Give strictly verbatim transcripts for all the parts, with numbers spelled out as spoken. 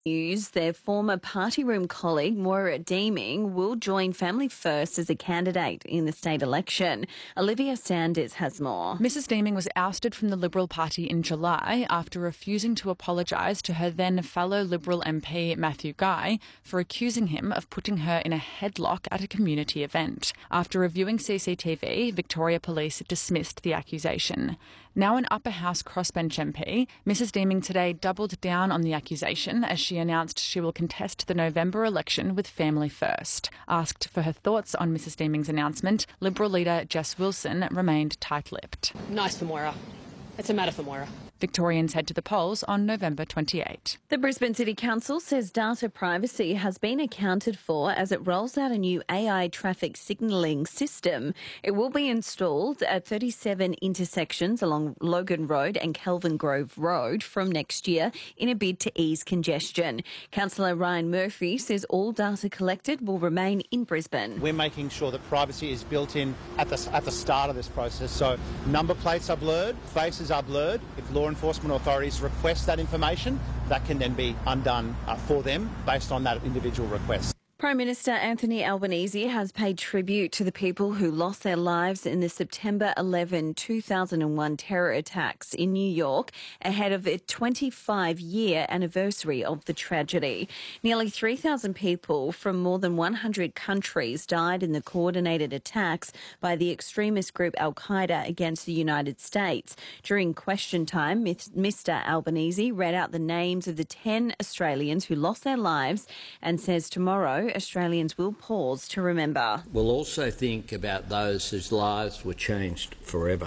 News, their former party room colleague Moira Deeming will join Family First as a candidate in the state election. Olivia Sanders has more. Missus Deeming was ousted from the Liberal Party in July after refusing to apologise to her then fellow Liberal M P Matthew Guy for accusing him of putting her in a headlock at a community event. After reviewing C C T V, Victoria Police dismissed the accusation. Now an Upper House crossbench M P, Missus Deeming today doubled down on the accusation as she announced she will contest the November election with Family First. Asked for her thoughts on Missus Deeming's announcement, Liberal leader Jess Wilson remained tight-lipped. Nice for Moira. It's a matter for Moira. Victorians head to the polls on November twenty-eighth. The Brisbane City Council says data privacy has been accounted for as it rolls out a new A I traffic signalling system. It will be installed at thirty-seven intersections along Logan Road and Kelvin Grove Road from next year in a bid to ease congestion. Councillor Ryan Murphy says all data collected will remain in Brisbane. We're making sure that privacy is built in at the, at the start of this process. So number plates are blurred, faces are blurred. If law enforcement authorities request that information, that can then be undone uh, for them based on that individual request. Prime Minister Anthony Albanese has paid tribute to the people who lost their lives in the September eleventh, two thousand one terror attacks in New York ahead of the twenty-five-year anniversary of the tragedy. Nearly three thousand people from more than one hundred countries died in the coordinated attacks by the extremist group Al-Qaeda against the United States. During question time, Mister Albanese read out the names of the ten Australians who lost their lives and says tomorrow Australians will pause to remember. We'll also think about those whose lives were changed forever.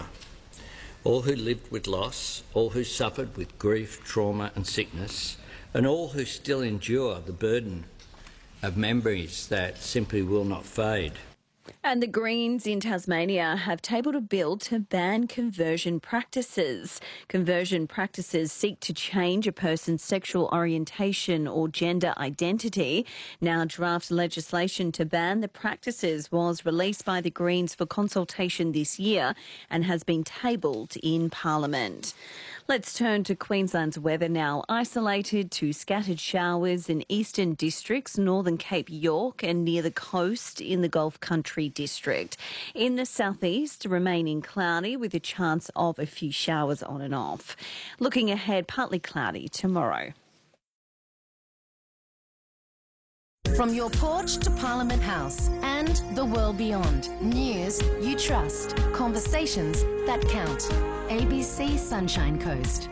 All who lived with loss, all who suffered with grief, trauma and sickness, and all who still endure the burden of memories that simply will not fade. And the Greens in Tasmania have tabled a bill to ban conversion practices. Conversion practices seek to change a person's sexual orientation or gender identity. Now, draft legislation to ban the practices was released by the Greens for consultation this year and has been tabled in Parliament. Let's turn to Queensland's weather now. Isolated to scattered showers in eastern districts, northern Cape York and near the coast in the Gulf Country district. In the southeast, remaining cloudy with a chance of a few showers on and off. Looking ahead, partly cloudy tomorrow. From your porch to Parliament House and the world beyond. News you trust. Conversations that count. A B C Sunshine Coast.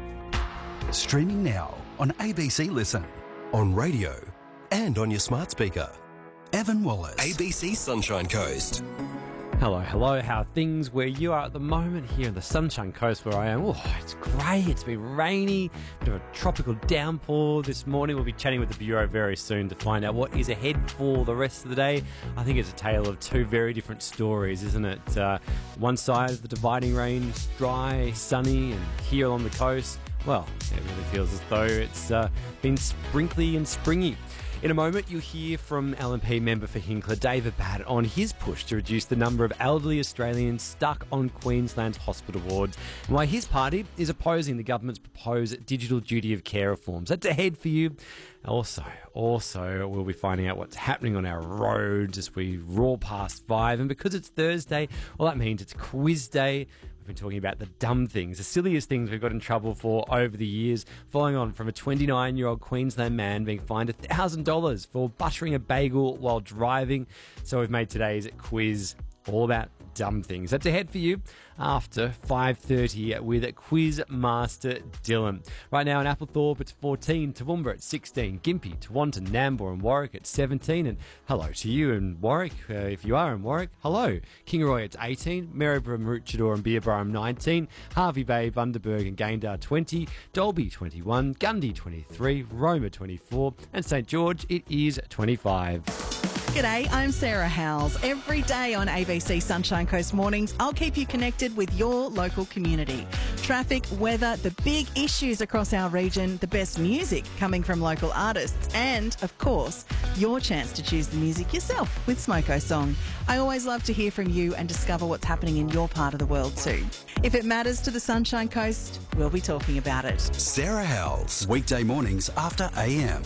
Streaming now on A B C Listen. On radio and on your smart speaker. Evan Wallace. A B C Sunshine Coast. Hello, hello, how are things where you are at the moment here in the Sunshine Coast where I am? Oh, it's grey, it's been rainy, bit of a tropical downpour this morning. We'll be chatting with the Bureau very soon to find out what is ahead for the rest of the day. I think it's a tale of two very different stories, isn't it? Uh, one side of the dividing range, dry, sunny, and here along the coast, well, it really feels as though it's uh, been sprinkly and springy. In a moment, you'll hear from L N P member for Hinkler, David Batt, on his push to reduce the number of elderly Australians stuck on Queensland's hospital wards and why his party is opposing the government's proposed digital duty of care reforms. That's ahead for you. Also, also, we'll be finding out what's happening on our roads as we roar past five. And because it's Thursday, well, that means it's quiz day. We've been talking about the dumb things, the silliest things we've got in trouble for over the years, following on from a twenty-nine-year-old Queensland man being fined one thousand dollars for buttering a bagel while driving. So we've made today's quiz all about dumb things. That's ahead for you after five thirty with Quiz Master Dylan. Right now in Applethorpe it's fourteen, Toowoomba at sixteen, Gympie, Tewantin, Nambour and Warwick at seventeen, and hello to you in Warwick, uh, if you are in Warwick, hello. Kingaroy it's eighteen, Maryborough, Maroochydore and Beerburrum nineteen, Harvey Bay, Bundaberg and Gayndah twenty, Dalby twenty-one, Gundy twenty-three, Roma twenty-four, and St George it is twenty-five. G'day, I'm Sarah Howells. Every day on A B C Sunshine Coast Mornings, I'll keep you connected with your local community. Traffic, weather, the big issues across our region, the best music coming from local artists, and, of course, your chance to choose the music yourself with Smoko Song. I always love to hear from you and discover what's happening in your part of the world too. If it matters to the Sunshine Coast, we'll be talking about it. Sarah Howells, weekday mornings after A M.